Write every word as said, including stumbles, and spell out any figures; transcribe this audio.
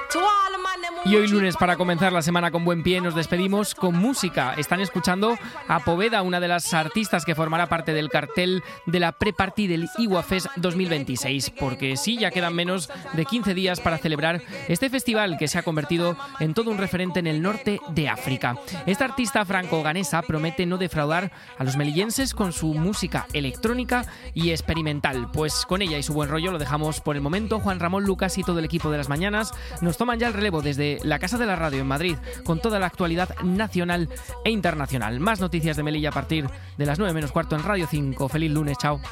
Y hoy lunes, para comenzar la semana con buen pie, nos despedimos con música. Están escuchando a Poveda, una de las artistas que formará parte del cartel de la pre-party del Iwa Fest dos mil veintiséis, porque sí, ya quedan menos de quince días para celebrar este festival que se ha convertido en todo un referente en el norte de África. Esta artista franco-ganesa promete no defraudar a los melillenses con su música electrónica y experimental. Pues con ella y su buen rollo lo dejamos por el momento. Juan Ramón Lucas y todo el equipo de Las Mañanas nos toman ya el relevo desde la Casa de la Radio en Madrid, con toda la actualidad nacional e internacional. Más noticias de Melilla a partir de las nueve menos cuarto en Radio cinco. Feliz lunes, chao.